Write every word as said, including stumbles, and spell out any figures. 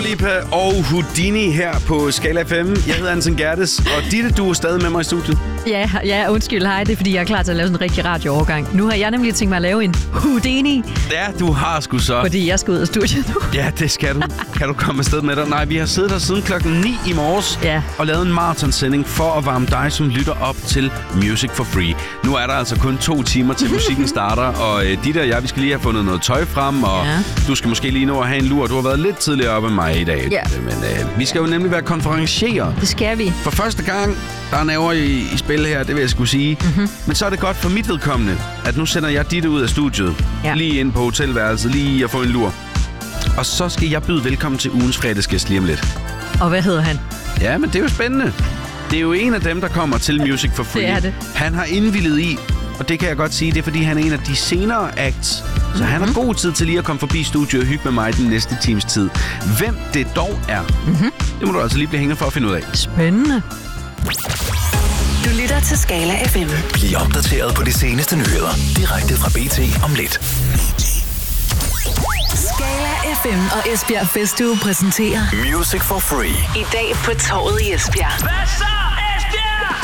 Lipa og Houdini her på Skala F M. Jeg hedder Anton Gerdes, og Ditte, du er stadig med mig i studiet. Ja, ja, undskyld, hej. Det er, fordi jeg er klar til at lave sådan en rigtig radioovergang. Nu har jeg nemlig tænkt mig at lave en Houdini. Ja, du har sgu så. Fordi jeg skal ud af studiet nu. Ja, det skal du. Kan du komme afsted med dig? Nej, vi har siddet her siden klokken ni i morges ja. og lavet en maratonsending for at varme dig, som lytter op til Music for Free. Nu er der altså kun to timer til musikken starter, og øh, Ditte og jeg, vi skal lige have fundet noget tøj frem, og ja. du skal måske lige nå at have en lur. Du har været lidt tidligere oppe end mig i dag. Ja. Men øh, vi skal jo nemlig være konferencier. Det skal vi. For første gang, der er nerver i, i spil her, det vil jeg skulle sige. Mm-hmm. Men så er det godt for mit vedkommende, at nu sender jeg Ditte ud af studiet. Ja. Lige ind på hotelværelset, lige at få en lur. Og så skal jeg byde velkommen til ugens fredagsgæst lige om lidt. Og hvad hedder han? Ja, men det er jo spændende. Det er jo en af dem, der kommer til Music for Free. Det er det. Han har indvilliget i, og det kan jeg godt sige, det er fordi, han er en af de senere acts. Så mm-hmm. han har god tid til lige at komme forbi studiet og hygge med mig den næste times tid. Hvem det dog er, mm-hmm. det må du altså lige blive hængende for at finde ud af. Spændende. Du lytter til Skala F M. Bliv opdateret på de seneste nyheder direkte fra B T om lidt. Skala F M og Esbjerg Festuge præsenterer Music for Free. I dag på Torvet i Esbjerg. Hvad så?